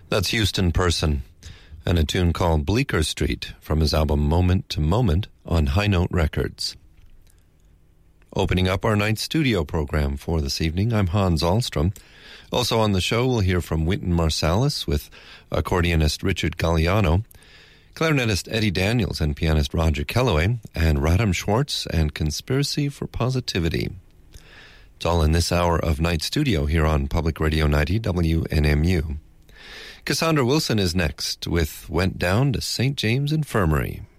That's Houston Person, and a tune called Bleecker Street from his album Moment to Moment on High Note Records. Opening up our night studio program for this evening, I'm Hans Ahlstrom. Also on the show, we'll hear from Wynton Marsalis with accordionist Richard Galliano, clarinetist Eddie Daniels and pianist Roger Kellaway, and Radham Schwartz and Conspiracy for Positivity. It's all in this hour of Night Studio here on Public Radio 90 WNMU. Cassandra Wilson is next with Went Down to St. James Infirmary.